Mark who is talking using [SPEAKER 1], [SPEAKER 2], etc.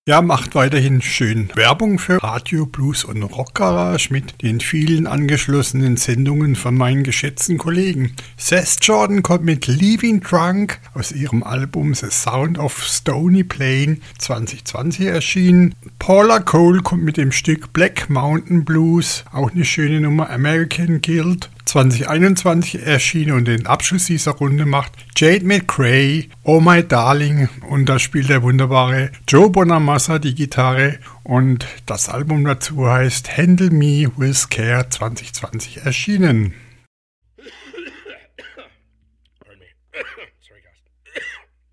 [SPEAKER 1] Ja, macht weiterhin schön Werbung für Radio Blues und Rock Garage mit den vielen angeschlossenen Sendungen von meinen geschätzten Kollegen. Seth Jordan kommt mit Leaving Drunk aus ihrem Album The Sound of Stony Plain 2020 erschienen. Paula Cole kommt mit dem Stück Black Mountain Blues, auch eine schöne Nummer, American Guild 2021 erschienen, und den Abschluss dieser Runde macht Jade McCrae, Oh My Darling, und da spielt der wunderbare Joe Bonamassa die Gitarre, und das Album dazu heißt Handle Me With Care 2020 erschienen.